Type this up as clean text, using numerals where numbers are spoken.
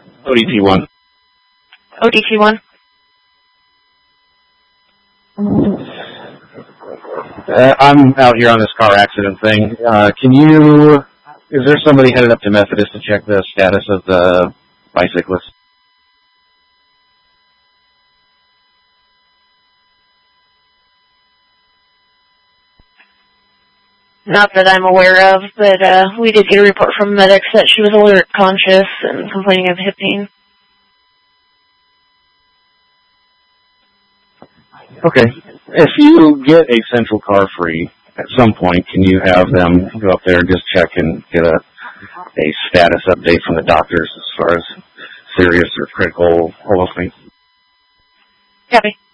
ODT1. ODT1. I'm out here on this car accident thing. Is there somebody headed up to Methodist to check the status of the bicyclist? Not that I'm aware of, but we did get a report from medics that she was alert, conscious, and complaining of hip pain. Okay. If you get a central car free, at some point, can you have them go up there and just check and get a status update from the doctors as far as serious or critical, all those things? Copy.